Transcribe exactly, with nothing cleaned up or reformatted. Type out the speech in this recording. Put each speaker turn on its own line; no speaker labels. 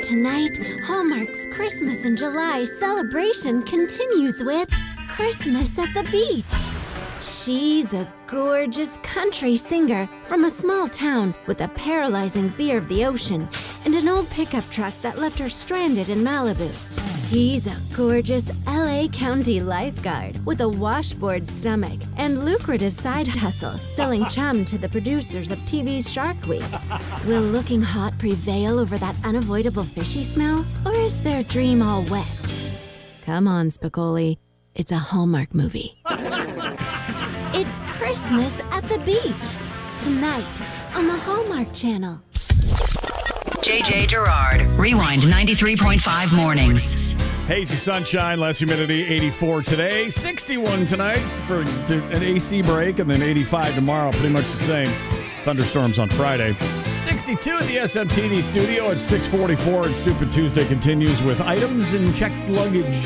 Tonight, Hallmark's Christmas in July celebration continues with Christmas at the Beach. She's a gorgeous country singer from a small town with a paralyzing fear of the ocean and an old pickup truck that left her stranded in Malibu. He's a gorgeous L A County lifeguard with a washboard stomach and lucrative side hustle selling chum to the producers of T V's Shark Week. Will looking hot prevail over that unavoidable fishy smell? Or is their dream all wet? Come on, Spicoli. It's a Hallmark movie. It's Christmas at the Beach. Tonight on the Hallmark Channel.
J J Gerard, Rewind ninety-three point five mornings.
Hazy sunshine, less humidity, eighty-four today, sixty-one tonight for an A C break, and then eighty-five tomorrow, pretty much the same. Thunderstorms on Friday. sixty-two at the S M T D studio at six forty-four, and Stupid Tuesday continues with items in checked luggage.